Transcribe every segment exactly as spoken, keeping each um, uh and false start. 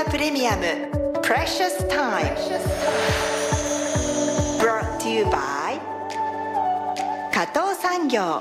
プレミアム Precious Time Brought to you by 加藤産業。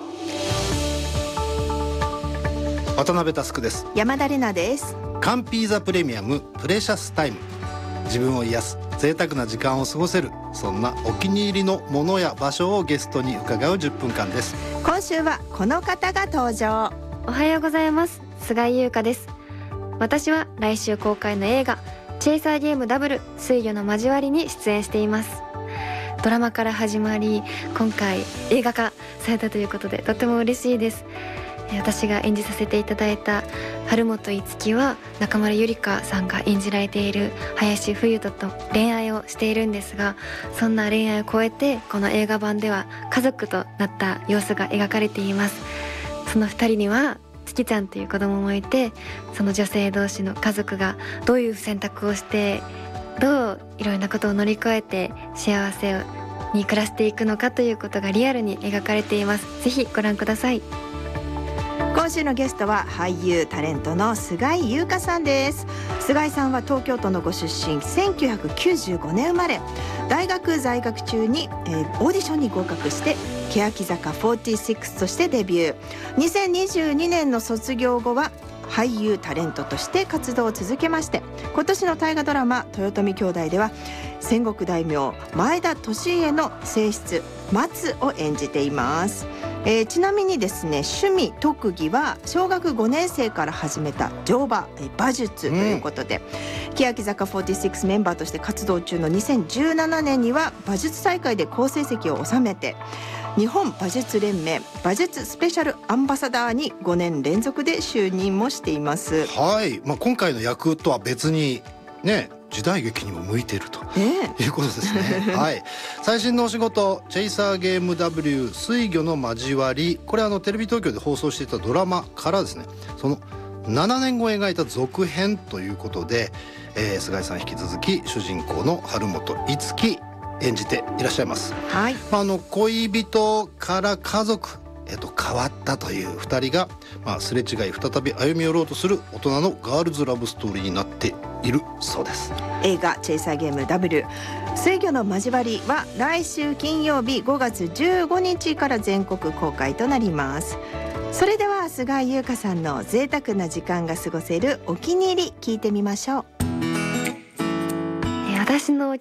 渡辺佑です。 山田玲奈です。 カンピーザプレミアムプレシャスタイム、自分を癒す贅沢な時間を過ごせる、そんなお気に入りのものや場所をゲストに伺うじゅっぷんかんです。 今週はこの方が登場。 おはようございます。菅井優香です。私は来週公開の映画チェイサーゲームダブル水魚の交わりに出演しています。ドラマから始まり今回映画化されたということでとても嬉しいです。私が演じさせていただいた春本樹は中村ゆりかさんが演じられている林冬人と恋愛をしているんですが、そんな恋愛を超えてこの映画版では家族となった様子が描かれています。そのふたりには月ちゃんという子供もいて、その女性同士の家族がどういう選択をしてどういろいろなことを乗り越えて幸せに暮らしていくのかということがリアルに描かれています。ぜひご覧ください。 今週のゲストは俳優タレントの菅井優香さんです。菅井さんは東京都のご出身、せんきゅうひゃくきゅうじゅうごねん生まれ。大学在学中に、えー、オーディションに合格して欅坂フォーティーシックスとしてデビュー。にせんにじゅうにねんの卒業後は俳優タレントとして活動を続けまして、今年の大河ドラマ豊臣兄弟では戦国大名前田利家の正室松を演じています。えー、ちなみにですね、趣味特技は小学ごねん生から始めた乗馬、えー、馬術ということで、うん、欅坂フォーティーシックスメンバーとして活動中のにせんじゅうななねんには馬術大会で好成績を収めて日本馬術連盟馬術スペシャルアンバサダーにごねん連続で就任もしています。 はい、まあ、今回の役とは別にね、時代劇にも向いていると、ね、いうことですね。はい、最新のお仕事チェイサーゲーム ダブリュー 水魚の交わり、これあのテレビ東京で放送していたドラマからですね、そのななねんご描いた続編ということで、えー、菅井さん引き続き主人公の春本樹演じていらっしゃいます。はい、まあ、あの恋人から家族へと変わったというふたりが、まあ、すれ違い再び歩み寄ろうとする大人のガールズラブストーリーになっているそうです。 映画チェイサーゲーム ダブリュー 水魚の交わりは来週金曜日ごがつじゅうごにちから全国公開となります。それでは菅井優香さんの贅沢な時間が過ごせるお気に入り聞いてみましょう。 私のお気